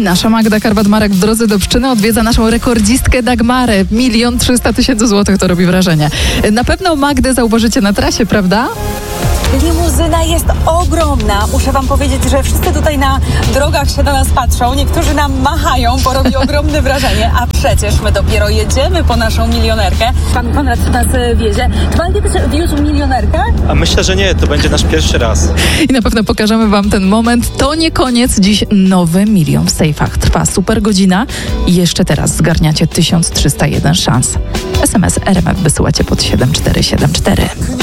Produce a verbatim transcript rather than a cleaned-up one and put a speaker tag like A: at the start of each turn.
A: Nasza Magda Karwat-Marek w drodze do Pszczyny odwiedza naszą rekordzistkę Dagmarę. Milion trzysta tysięcy złotych, to robi wrażenie. Na pewno Magdę zauważycie na trasie, prawda?
B: Limuzyna jest ogromna. Muszę wam powiedzieć, że wszyscy tutaj na drogach się na nas patrzą. Niektórzy nam machają, bo robi ogromne wrażenie. A przecież my dopiero jedziemy po naszą milionerkę. Pan Konrad nas wiezie. Czy pan kiedyś wiózł milionerkę?
C: A myślę, że nie. To będzie nasz pierwszy raz.
A: I na pewno pokażemy wam ten moment. To nie koniec. Dziś nowy milion w sejfach. Trwa super godzina i jeszcze teraz zgarniacie tysiąc trzysta jeden szans. S M S R M F wysyłacie pod siedem cztery siedem cztery.